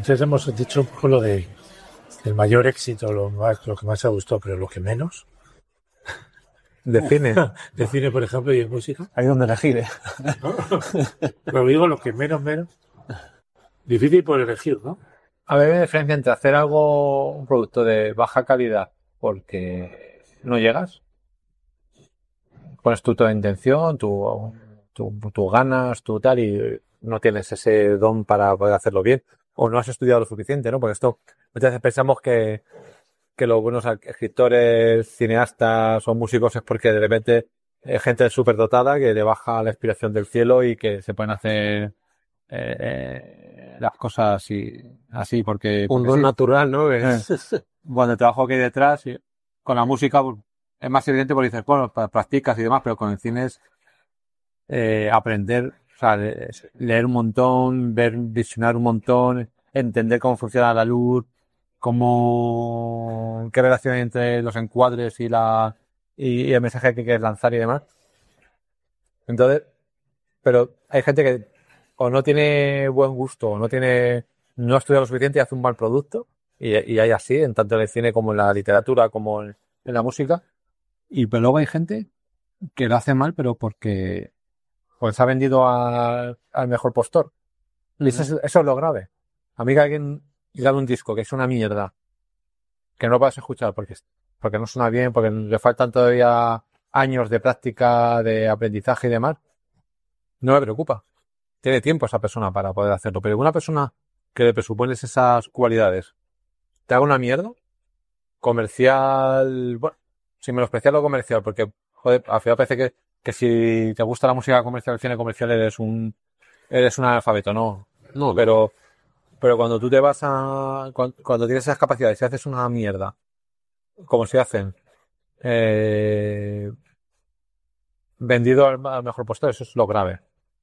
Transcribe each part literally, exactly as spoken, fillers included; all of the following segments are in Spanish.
Antes hemos dicho un poco lo de el mayor éxito, lo, más, lo que más te gustó, pero lo que menos. De cine. De cine, por ejemplo, y de música. Ahí donde elegir, ¿eh? Pero digo lo que menos, menos. Difícil por elegir, ¿no? A ver, hay diferencia entre hacer algo, un producto de baja calidad porque no llegas. Pones tú toda intención, tu, tu, tu ganas, tu tal, y no tienes ese don para poder hacerlo bien. O no has estudiado lo suficiente, ¿no? Porque esto, muchas veces pensamos que, que los buenos escritores, cineastas o músicos es porque de repente hay gente súper dotada que le baja la inspiración del cielo y que se pueden hacer eh, eh, las cosas así, así porque... Un porque don sí. natural, ¿no? Eh. Cuando el trabajo que hay detrás, y con la música pues, es más evidente porque dices, bueno, practicas y demás, pero con el cine es eh, aprender, o sea, leer un montón, ver, visionar un montón, entender cómo funciona la luz, cómo, qué relación hay entre los encuadres y la y, y el mensaje que quieres lanzar y demás. Entonces, pero hay gente que o no tiene buen gusto, o no tiene, no ha estudiado lo suficiente y hace un mal producto, y, y hay así, en tanto en el cine como en la literatura, como en, en la música. Y pero luego hay gente que lo hace mal, pero porque pues se ha vendido a, al mejor postor. Y eso, es, eso es lo grave. A mí que alguien diga un disco que es una mierda, que no lo puedas escuchar porque, porque no suena bien, porque le faltan todavía años de práctica, de aprendizaje y demás, no me preocupa. Tiene tiempo esa persona para poder hacerlo. Pero una persona que le presupones esas cualidades, te haga una mierda, comercial, bueno, sin menospreciar lo comercial, porque, joder, al final parece que, que si te gusta la música comercial, el cine comercial, eres un, eres un analfabeto, no. No, pero, pero cuando tú te vas a, cuando, cuando tienes esas capacidades y haces una mierda, como se hacen, eh, vendido al, al mejor postor, eso es lo grave.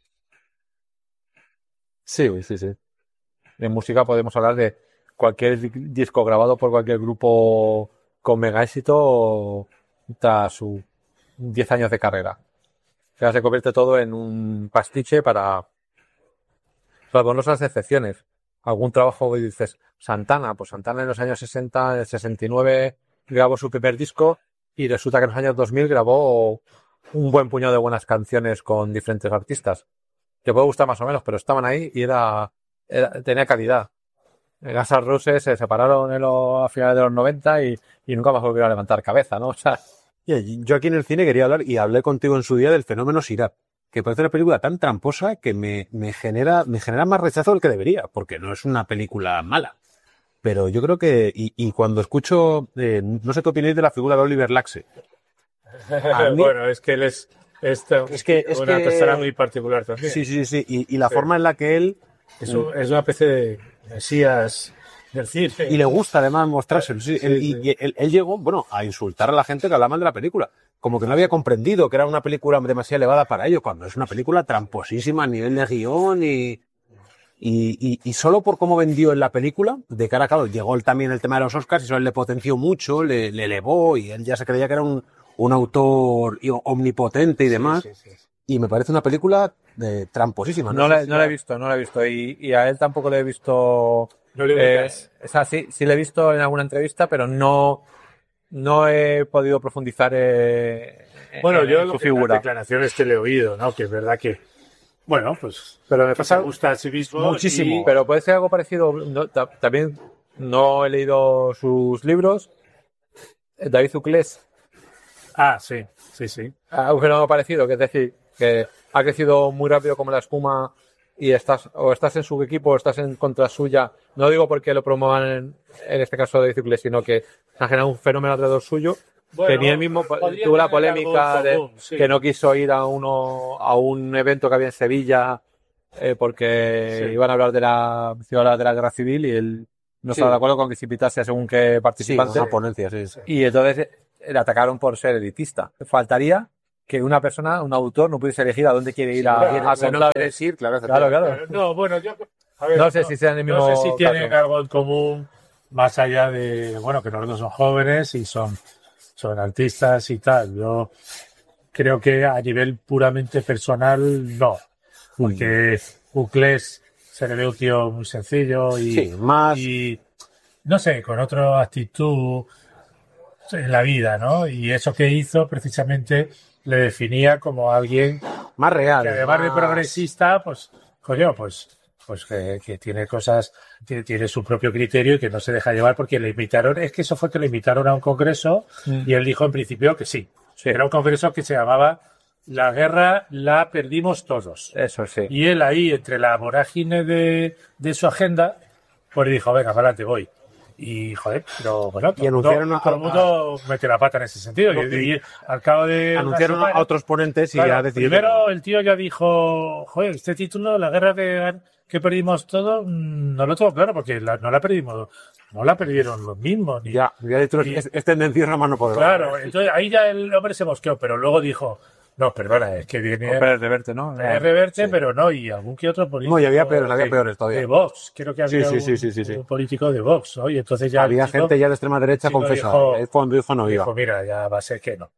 Sí, sí, sí. En música podemos hablar de cualquier disco grabado por cualquier grupo con mega éxito tras sus diez años de carrera. O sea, se convierte todo en un pastiche para, salvo no son las excepciones. Algún trabajo que dices, Santana, pues Santana en los años sesenta, en el sesenta y nueve grabó su primer disco y resulta que en los años dos mil grabó un buen puñado de buenas canciones con diferentes artistas. Te puede gustar más o menos, pero estaban ahí y era, era tenía calidad. Guns N' Roses se separaron en lo, a finales de los noventa y, y nunca más volvieron a levantar cabeza, ¿no? O sea, yo aquí en el cine quería hablar, y hablé contigo en su día, del fenómeno Sirap, que parece una película tan tramposa que me, me genera, me genera más rechazo del que debería, porque no es una película mala. Pero yo creo que, y, y cuando escucho, eh, no sé qué opináis de la figura de Oliver Laxe. Mí, bueno, es que él es, es, es, que, es una que, persona muy particular también. Sí, sí, sí, y, y la sí. forma en la que él... Es, un, es una especie de mesías del cine. Y le gusta además mostrárselo. Sí, sí, él, sí. Y, y él, él llegó, bueno, a insultar a la gente que hablaba mal de la película. Como que no había comprendido que era una película demasiado elevada para ello, cuando es una película tramposísima a nivel de guión y... Y, y, y solo por cómo vendió en la película, de cara a claro, llegó él también el tema de los Oscars y eso él le potenció mucho, le, le elevó y él ya se creía que era un, un autor omnipotente y demás. Sí, sí, sí. Y me parece una película de tramposísima. No, no, la, no la he visto, no la he visto. Y, y a él tampoco le he visto. No le eh, o sea, sí, sí le he visto en alguna entrevista, pero no, no he podido profundizar eh, bueno, en, yo en su figura. Las declaraciones que le he oído, ¿no? Que es verdad que. Bueno, pues, pero me pasa, me gusta a sí mismo muchísimo. Y... Pero puede ser algo parecido. No, también no he leído sus libros. David Zuclés. Ah, sí, sí, sí. Ah, un fenómeno parecido, que es decir, que ha crecido muy rápido como la espuma y estás o estás en su equipo o estás en contra suya. No digo porque lo promuevan en, en este caso de David Zuclés, sino que se ha generado un fenómeno alrededor suyo. Bueno, que ni él mismo tuvo la polémica de común, sí. que no quiso ir a uno a un evento que había en Sevilla eh, porque sí. iban a hablar de la iban a hablar de la guerra civil y él no sí. estaba de acuerdo con que se invitase a según qué participante. Sí, una ponencia, sí, sí. Y entonces le atacaron por ser elitista. Faltaría que una persona, un autor, no pudiese elegir a dónde quiere ir sí, a, a, a a no quieres ir, claro, claro, claro. No, bueno, yo a ver, no sé no, si sean el mismo no sé si tienen caso. algo en común más allá de, bueno, que los dos son jóvenes y son son artistas y tal. Yo creo que a nivel puramente personal, no. Porque Zuclés se le ve un tío muy sencillo y, Sí, más... y no sé, con otra actitud en la vida, ¿no? Y eso que hizo precisamente le definía como alguien Más real. que además de más- progresista, pues, coño, pues, pues que, que tiene cosas, tiene, tiene su propio criterio y que no se deja llevar porque le invitaron, es que eso fue que le invitaron a un congreso y él dijo en principio que sí. Sí. Era un congreso que se llamaba La guerra la perdimos todos. Eso sí. Y él ahí, entre la vorágine de, de su agenda, pues dijo, venga, para adelante voy. Y, joder, pero bueno, todo, Y anunciaron todo, a- todo el mundo mete la pata en ese sentido. No, y, y al cabo de una Anunciaron semana- a otros ponentes y Claro, ya decidieron. primero el tío ya dijo, joder, este título, la guerra que, que perdimos todo, mm, no lo tengo claro porque la- no la perdimos, no la perdieron los mismos. Ni, Ya, ya de Y- es, es tendencioso a mano poderosa. claro, entonces ahí ya el hombre se mosqueó, pero luego dijo, no, perdona, es que viene Pérez Reverte, ¿no? es Reverte, pero no, y algún que otro político. No, y había peores, había de- peores todavía. De Vox, creo que había Sí, sí, un, sí, sí, sí, sí. un político de Vox, ¿no? Y entonces ya Había el chico gente ya de extrema derecha chico confesada. dijo- Es cuando dijo no iba. dijo, mira, ya va a ser que no.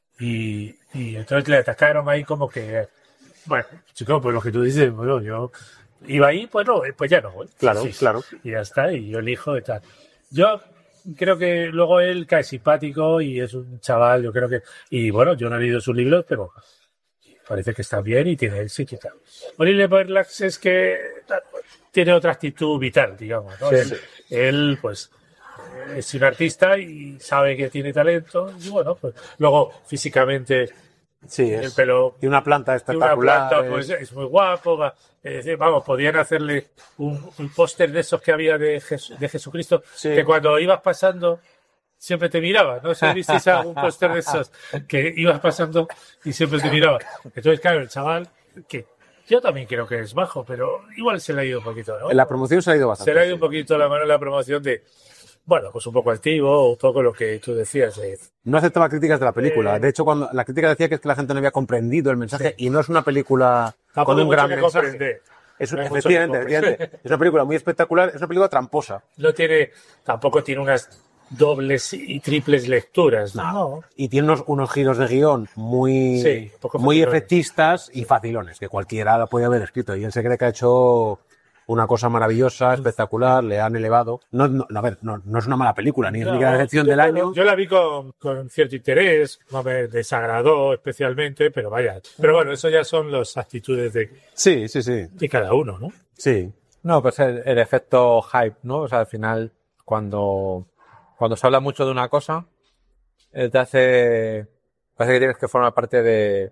Y, y entonces le atacaron ahí como que, bueno, chico, pues lo que tú dices, bueno, yo iba ahí, pues no, pues ya no voy. Claro, Sí, claro. Y ya está, y yo elijo y tal. Yo creo que luego él cae simpático y es un chaval, yo creo que, y bueno, yo no he leído sus libros, pero parece que está bien y tiene éxito y tal. Oliver Berlax es que tiene otra actitud vital, digamos, ¿no? Sí, él, sí. él, pues, es un artista y sabe que tiene talento y bueno, pues luego físicamente Sí, el es. pelo Y una planta tiene una espectacular. planta, es- pues es muy guapo, va, es decir, vamos, podían hacerle un, un póster de esos que había de, Jes- de Jesucristo, Sí. que cuando ibas pasando siempre te miraba, ¿no? Si visteis algún póster de esos que ibas pasando y siempre te miraba. Entonces, claro, el chaval, que yo también creo que es bajo, pero igual se le ha ido un poquito, ¿no? En la promoción se ha ido bastante. Se le ha ido un poquito la mano en la promoción de, bueno, pues un poco altivo, un poco lo que tú decías de, No aceptaba críticas de la película. Eh, De hecho, cuando la crítica decía que es que la gente no había comprendido el mensaje y no es una película tampoco con un mucho gran que mensaje. comprender. Es, No hay mucho efectivamente, que comprender. efectivamente. Es una película muy espectacular, es una película tramposa. No tiene, tampoco tiene unas dobles y triples lecturas, ¿no? Y tiene unos, unos giros de guión muy, Sí, poco muy facilones. efectistas y facilones, que cualquiera lo podía haber escrito. Y él se cree que ha hecho una cosa maravillosa, espectacular, le han elevado. No, no, a ver, no, no es una mala película, ni es ni que la decepción yo, del bueno, año. Yo la vi con, con cierto interés, no me desagradó especialmente, pero vaya. Pero bueno, eso ya son las actitudes de, Sí, sí, sí. de cada uno, ¿no? Sí. No, pues el, el efecto hype, ¿no? O sea, al final, cuando, cuando se habla mucho de una cosa, eh, te hace, parece que tienes que formar parte de,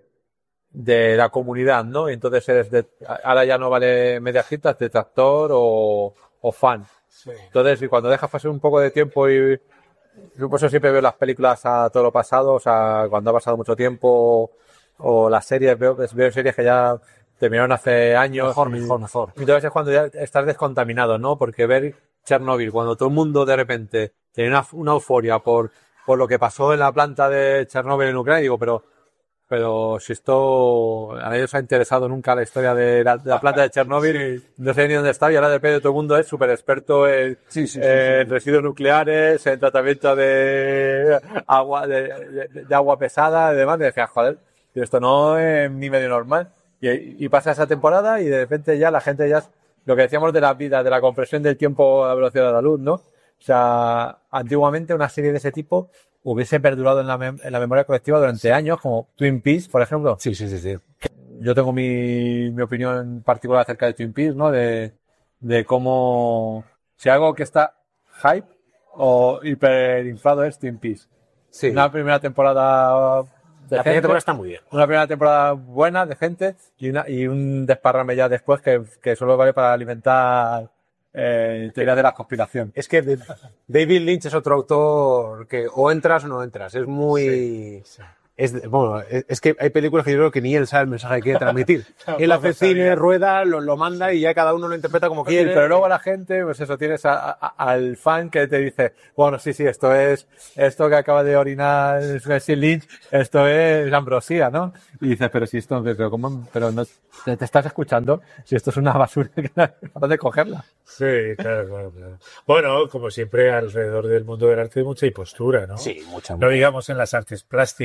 de la comunidad, ¿no? Y entonces eres de, ahora ya no vale mediajitas, detractor o, o fan. Sí. Entonces, y cuando dejas pasar un poco de tiempo y, yo por eso siempre veo las películas a todo lo pasado, o sea, cuando ha pasado mucho tiempo, o las series, veo, veo series que ya terminaron hace años. Mejor, y- mejor, mejor. entonces es cuando ya estás descontaminado, ¿no? Porque ver Chernobyl, cuando todo el mundo de repente tiene una, una euforia por, por lo que pasó en la planta de Chernobyl en Ucrania, digo, pero, pero si esto a nadie os ha interesado nunca la historia de la, de la planta de Chernobyl, no sé ni dónde está, y ahora de repente todo el mundo es súper experto en, Sí, sí, sí, en residuos nucleares, en tratamiento de agua, de, de- de agua pesada y demás, y decías, joder, esto no es ni medio normal. Y, y pasa esa temporada y de repente ya la gente ya, lo que decíamos de la vida, de la compresión del tiempo a la velocidad de la luz, ¿no? O sea, antiguamente una serie de ese tipo hubiese perdurado en la, mem- en la memoria colectiva durante años, como Twin Peaks, por ejemplo. Sí, sí, sí, sí. Yo tengo mi, mi opinión particular acerca de Twin Peaks, ¿no? De, de cómo, si algo que está hype o hiperinflado es Twin Peaks. Sí. Una primera temporada de La primera gente, temporada está muy bien. una primera temporada buena de gente y, una, y un desparrame ya después que, que solo vale para alimentar eh, teorías de la conspiración. Es que de- David Lynch es otro autor que o entras o no entras. Es muy... Es, de- bueno, es, es que hay películas que yo creo que ni él sabe el mensaje que quiere transmitir. Tampoco Él hace sabía. cine, rueda, lo, lo manda y ya cada uno lo interpreta como Sí, quiere. pero luego la gente, pues eso, tienes a- a- al fan que te dice, bueno, sí, sí, esto es, esto que acaba de orinar Steve Lynch, esto es ambrosía, ¿no? Y dices, pero si esto, pero cómo, pero no, te, te estás escuchando, si esto es una basura, ¿para dónde cogerla? Sí, claro, claro, claro. Bueno, como siempre, alrededor del mundo del arte hay mucha impostura, ¿no? Sí, mucha. No digamos en las artes plásticas, ¿no?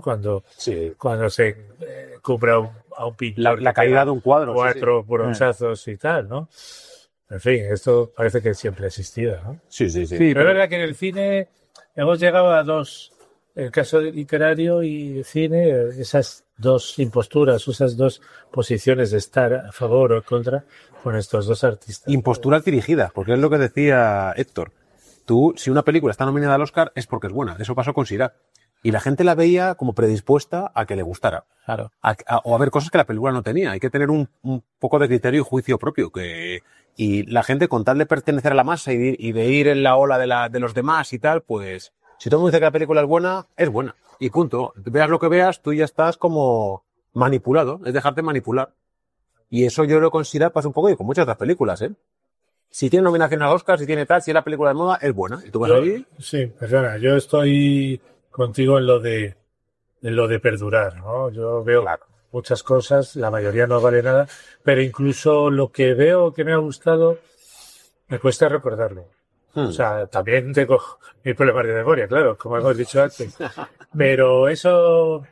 Cuando, Sí. cuando se eh, cubre a un, a un pintor. La, la que calidad pega de un cuadro. sí, Cuatro sí. brochazos y tal, ¿no? En fin, esto parece que siempre ha existido, ¿no? Sí, sí, sí. Sí, Pero es verdad que en el cine hemos llegado a dos, en el caso del literario y el cine, esas dos imposturas, esas dos posiciones de estar a favor o en contra con estos dos artistas. Imposturas dirigidas, porque es lo que decía Héctor. Tú, si una película está nominada al Oscar, es porque es buena. Eso pasó con Sirach. Y la gente la veía como predispuesta a que le gustara. Claro. A, a, o a ver cosas que la película no tenía. Hay que tener un, un poco de criterio y juicio propio. Que, y la gente, con tal de pertenecer a la masa y de, y de ir en la ola de, la, de los demás y tal, pues, si todo el mundo dice que la película es buena, es buena. Y punto. Veas lo que veas, tú ya estás como manipulado. Es dejarte manipular. Y eso yo lo considero, pasa un poco y con muchas otras películas, ¿eh? Si tiene nominación al Oscar, si tiene tal, si es la película de moda, es buena. Y tú vas Yo- ahí. Sí, perdona, yo estoy contigo en lo de, en lo de perdurar, ¿no? Yo veo Claro. muchas cosas, la mayoría no vale nada, pero incluso lo que veo que me ha gustado, me cuesta recordarlo. Hmm. O sea, también tengo mis problemas de memoria, claro, como hemos dicho antes. Pero eso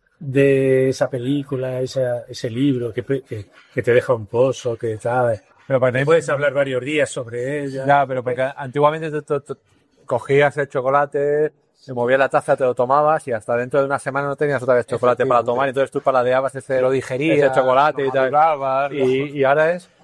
de esa película, esa, ese libro que, pe- que, que te deja un pozo, que tal, Pero para que puedes hablar varios días sobre ella. Ya, pero porque antiguamente tú, tú- tú cogías el chocolate, te movías la taza, te lo tomabas y hasta dentro de una semana no tenías otra vez chocolate para tomar, y entonces tú paladeabas ese, Lo digerías, ese chocolate y lo tal. madurabas, Y, y ahora es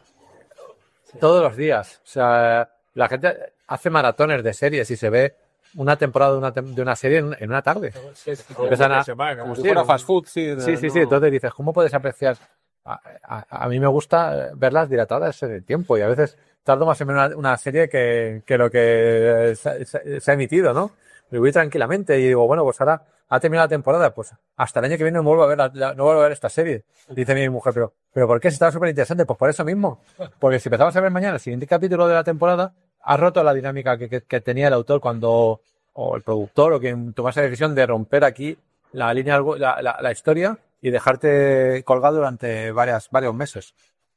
todos los días. O sea, la gente hace maratones de series y se ve una temporada de una, tem- de una serie en, en una tarde. Empiezan a- como si Sí, fuera un- fast food, sí. Sí, sí, no. sí. Entonces dices, ¿cómo puedes apreciar? A, a- a mí me gusta verlas dilatadas en el tiempo y a veces tardo más en ver una, una serie que, que lo que se, se- se ha emitido, ¿no? Me voy tranquilamente y digo, bueno, pues ahora ha terminado la temporada, pues hasta el año que viene no vuelvo a ver, la- la- no vuelvo a ver esta serie. Dice mi mujer, pero, pero ¿por qué? Si estaba súper interesante. Pues por eso mismo. Porque si empezamos a ver mañana el siguiente capítulo de la temporada, ha roto la dinámica que, que- que tenía el autor cuando, o el productor, o quien tomase la decisión de romper aquí la línea, la, la, la historia y dejarte colgado durante varias, varios meses.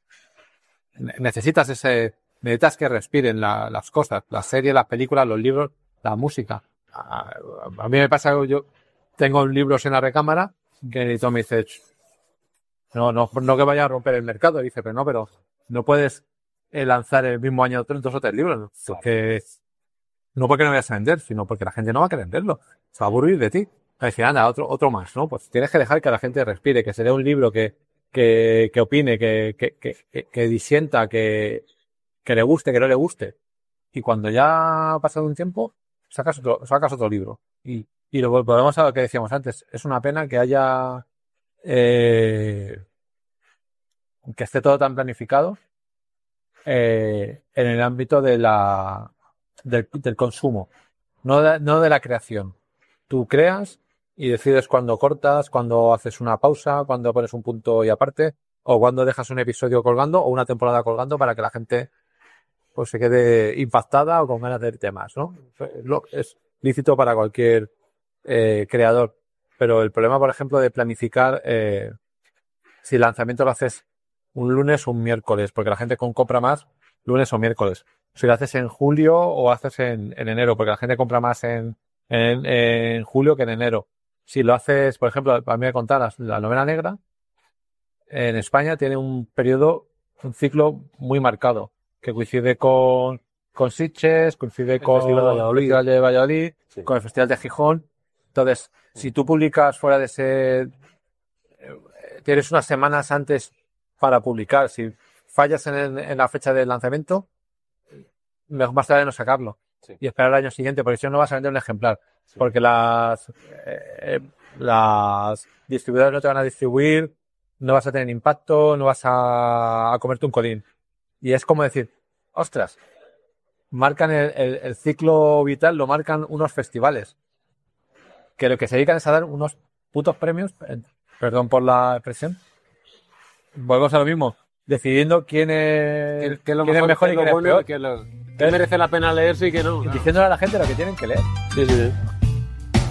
Ne- Necesitas ese, necesitas que respiren la- las cosas, las series, las películas, los libros, la música. A, a mí me pasa que yo tengo libros en la recámara que el editor me dice, "Ch, no, no, no que vaya a romper el mercado", dice, pero no, pero no puedes eh, lanzar el mismo año tres- dos o tres libros, ¿no? Porque no porque no vayas a vender, sino porque la gente no va a querer leerlo. Se va a aburrir de ti. A decir, anda, otro, otro más, ¿no? Pues tienes que dejar que la gente respire, que se lea un libro que, que, que opine, que, que, que, que, que disienta, que, que le guste, que no le guste. Y cuando ya ha pasado un tiempo, sacas otro, sacas otro libro. Y, y lo volvemos a lo que decíamos antes. Es una pena que haya, eh, que esté todo tan planificado, eh, en el ámbito de la, del, del consumo, no de, no de la creación. Tú creas y decides cuándo cortas, cuándo haces una pausa, cuándo pones un punto y aparte, o cuándo dejas un episodio colgando o una temporada colgando para que la gente pues se quede impactada o con ganas de ver temas, ¿no? Lo- Es lícito para cualquier eh, creador, pero el problema, por ejemplo, de planificar, eh, si el lanzamiento lo haces un lunes o un miércoles, porque la gente con- compra más lunes o miércoles. Si lo haces en julio o haces en, en enero, porque la gente compra más en, en, en julio que en enero. Si lo haces, por ejemplo, a mí me contar la, la novela negra, en España tiene un periodo, un ciclo muy marcado, que coincide con, con Sitges, coincide con Festival de Valladolid. el Festival de Valladolid, Sí. con el Festival de Gijón. Entonces, si tú publicas fuera de ese, eh, tienes unas semanas antes para publicar. Si fallas en, en la fecha del lanzamiento, mejor más tarde no sacarlo. Sí. Y esperar el año siguiente, porque si no, no vas a vender un ejemplar. Sí. Porque las, eh, las distribuidoras no te van a distribuir, no vas a tener impacto, no vas a, a comerte un colín. Y es como decir, ostras, marcan el, el, el ciclo vital, lo marcan unos festivales. Que lo que se dedican es a dar unos putos premios, eh, perdón por la expresión, volvemos a lo mismo, decidiendo quién es, Que, que lo quién mejor, es mejor que y quién lo es bueno, peor. que, lo, que merece la pena leerse y que no. Diciéndole a la gente lo que tienen que leer. Sí, sí, sí.